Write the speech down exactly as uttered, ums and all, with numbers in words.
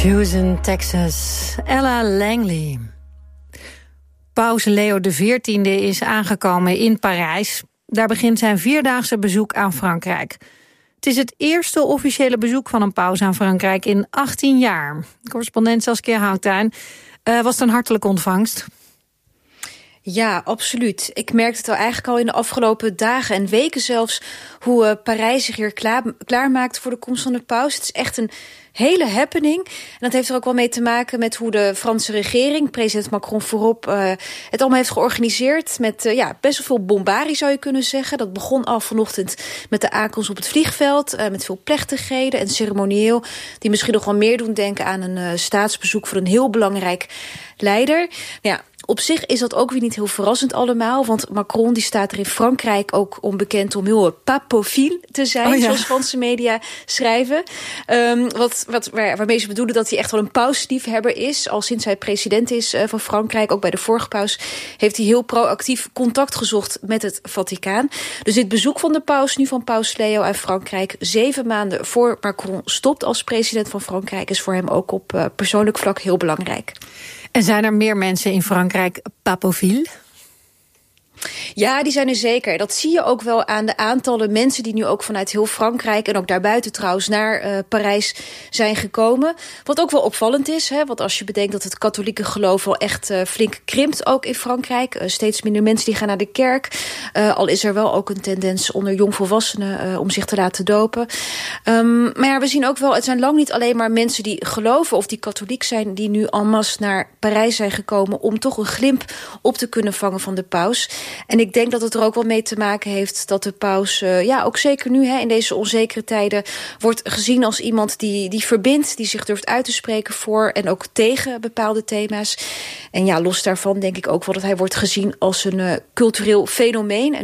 Houston, Texas. Ella Langley. Paus Leo de veertiende is aangekomen in Parijs. Daar begint zijn vierdaagse bezoek aan Frankrijk. Het is het eerste officiële bezoek van een paus aan Frankrijk in achttien jaar. Correspondent Saskia Houttuin. Uh, was het een hartelijke ontvangst? Ja, absoluut. Ik merkte het al eigenlijk al in de afgelopen dagen en weken zelfs hoe uh, Parijs zich hier klaar, klaarmaakt voor de komst van de paus. Het is echt een hele happening. En dat heeft er ook wel mee te maken met hoe de Franse regering, president Macron voorop, uh, het allemaal heeft georganiseerd. Met uh, ja, best wel veel bombarie zou je kunnen zeggen. Dat begon al vanochtend met de aankomst op het vliegveld. Uh, met veel plechtigheden en ceremonieel. Die misschien nog wel meer doen denken aan een uh, staatsbezoek voor een heel belangrijk leider. Nou ja, op zich is dat ook weer niet heel verrassend allemaal. Want Macron die staat er in Frankrijk ook onbekend om heel papofiel te zijn. Oh ja. Zoals Franse media schrijven. Um, wat, wat, waar, waarmee ze bedoelen dat hij echt wel een pausliefhebber is. Al sinds hij president is uh, van Frankrijk. Ook bij de vorige paus heeft hij heel proactief contact gezocht met het Vaticaan. Dus dit bezoek van de paus, nu van paus Leo aan Frankrijk, zeven maanden voor Macron stopt als president van Frankrijk, is voor hem ook op uh, persoonlijk vlak heel belangrijk. En zijn er meer mensen in Frankrijk papofiel? Ja, die zijn er zeker. Dat zie je ook wel aan de aantallen mensen die nu ook vanuit heel Frankrijk en ook daarbuiten trouwens naar uh, Parijs zijn gekomen. Wat ook wel opvallend is, hè, want als je bedenkt dat het katholieke geloof wel echt uh, flink krimpt ook in Frankrijk. Uh, steeds minder mensen die gaan naar de kerk. Uh, al is er wel ook een tendens onder jongvolwassenen uh, om zich te laten dopen. Um, maar ja, we zien ook wel, het zijn lang niet alleen maar mensen die geloven of die katholiek zijn, die nu en masse naar Parijs zijn gekomen om toch een glimp op te kunnen vangen van de paus. En ik denk dat het er ook wel mee te maken heeft dat de paus, uh, ja, ook zeker nu hè, in deze onzekere tijden, wordt gezien als iemand die, die verbindt, die zich durft uit te spreken voor en ook tegen bepaalde thema's. En ja, los daarvan denk ik ook wel dat hij wordt gezien als een uh, cultureel fenomeen. En